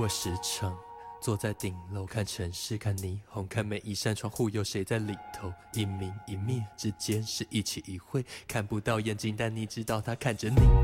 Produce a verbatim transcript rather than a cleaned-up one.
时常坐在顶楼看城市，看霓虹，看每一扇窗户有谁在里头。一明一灭之间是一起一会，看不到眼睛，但你知道他看着你。